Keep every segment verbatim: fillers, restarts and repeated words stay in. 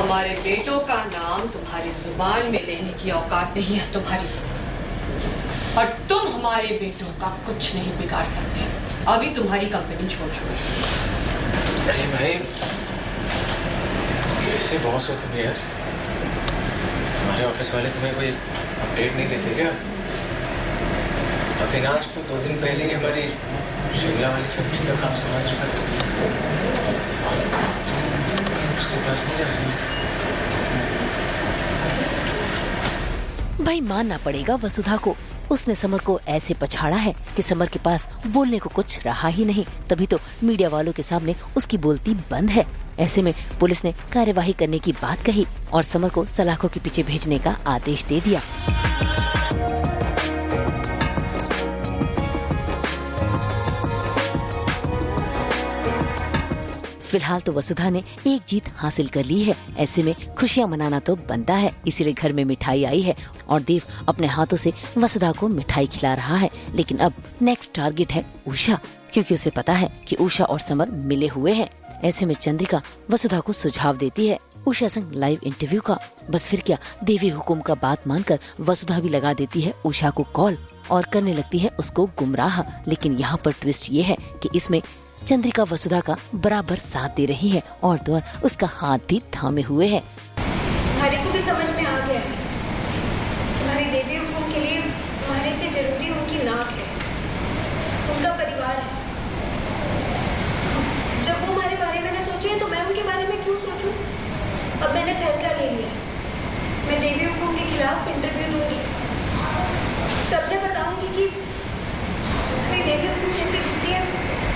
हमारे बेटों का नाम तुम्हारी जुबान में लेने की औकात नहीं है तुम्हारी, और तुम हमारे बेटों का कुछ नहीं बिगाड़ सकते। अभी तुम्हारी कंपनी छोड़ छोड़। अरे भाई कैसे बॉस हो तुम यार? तुम्हारे ऑफिस वाले तुम्हें कोई अपडेट नहीं देते क्या? अविनाश तो दो दिन पहले ही हमारी शिमला वाली फैक्ट्री का काम संभाल चुका था, उसके पास नहीं जा सकते। भाई मानना पड़ेगा वसुधा को, उसने समर को ऐसे पछाड़ा है कि समर के पास बोलने को कुछ रहा ही नहीं। तभी तो मीडिया वालों के सामने उसकी बोलती बंद है। ऐसे में पुलिस ने कार्यवाही करने की बात कही और समर को सलाखों के पीछे भेजने का आदेश दे दिया। फिलहाल तो वसुधा ने एक जीत हासिल कर ली है। ऐसे में खुशियां मनाना तो बनता है, इसीलिए घर में मिठाई आई है और देव अपने हाथों से वसुधा को मिठाई खिला रहा है। लेकिन अब नेक्स्ट टारगेट है उषा, क्योंकि उसे पता है कि उषा और समर मिले हुए हैं। ऐसे में चंद्रिका वसुधा को सुझाव देती है उषा संग लाइव इंटरव्यू का। बस फिर क्या, देवी हुकुम का बात मानकर वसुधा भी लगा देती है उषा को कॉल और करने लगती है उसको गुमराह। लेकिन यहाँ पर ट्विस्ट ये है कि इसमें चंद्रिका वसुधा का बराबर साथ दे रही है और तो और उसका हाथ भी थामे हुए है। हमारे को भी समझ में आ गया है, हमारी देवी हुकुम के लिए हमारे से जरूरी उनकी नाक है, उनका परिवार है। जब वो हमारे बारे में न सोचे तो मैं उनके बारे में क्यों सोचूं? अब मैंने फैसला ले लिया, मैं देवी हुकुम के खिलाफ इंटरव्यू दूंगी, सबने बताऊंगी कि मेरी देवी हुकुम जैसी दिखती है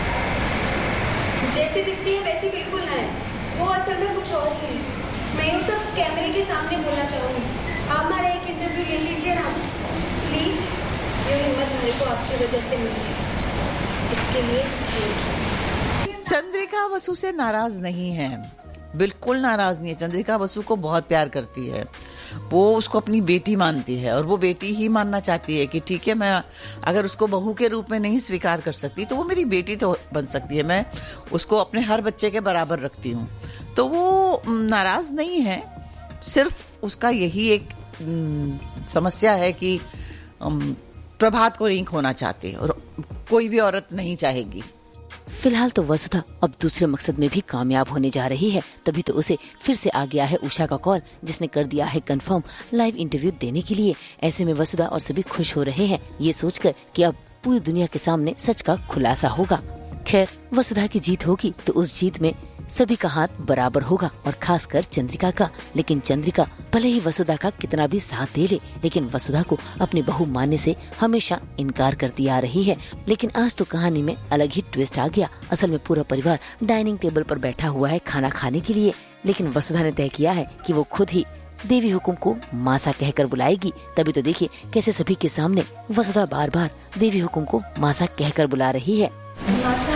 जैसी दिखती है वैसी बिल्कुल है, वो असल में कुछ और ही है। मैं ये सब कैमरे के सामने बोलना चाहूंगी। आप हमारा एक इंटरव्यू ले लीजिए ना प्लीज, ये हिम्मत मेरे को आपकी वजह से मिली है, इसके लिए। चंद्रिका वसु से नाराज नहीं है, बिल्कुल नाराज नहीं है। चंद्रिका वसु को बहुत प्यार करती है, वो उसको अपनी बेटी मानती है और वो बेटी ही मानना चाहती है कि ठीक है, मैं अगर उसको बहू के रूप में नहीं स्वीकार कर सकती तो वो मेरी बेटी तो बन सकती है, मैं उसको अपने हर बच्चे के बराबर रखती हूँ। तो वो नाराज नहीं है, सिर्फ उसका यही एक समस्या है कि प्रभात को नहीं खोना चाहती और कोई भी औरत नहीं चाहेगी। फिलहाल तो वसुधा अब दूसरे मकसद में भी कामयाब होने जा रही है। तभी तो उसे फिर से आ गया है उषा का कॉल, जिसने कर दिया है कंफर्म लाइव इंटरव्यू देने के लिए। ऐसे में वसुधा और सभी खुश हो रहे हैं, ये सोचकर कि अब पूरी दुनिया के सामने सच का खुलासा होगा। खैर, वसुधा की जीत होगी तो उस जीत में सभी का हाथ बराबर होगा और खासकर चंद्रिका का। लेकिन चंद्रिका भले ही वसुधा का कितना भी साथ दे ले, लेकिन वसुधा को अपनी बहू मानने से हमेशा इनकार करती आ रही है। लेकिन आज तो कहानी में अलग ही ट्विस्ट आ गया। असल में पूरा परिवार डाइनिंग टेबल पर बैठा हुआ है खाना खाने के लिए, लेकिन वसुधा ने तय किया है कि वो खुद ही देवी हुकुम को मासा कहकर बुलाएगी। तभी तो देखिए कैसे सभी के सामने वसुधा बार बार देवी हुकुम को मासा कहकर बुला रही है। मासा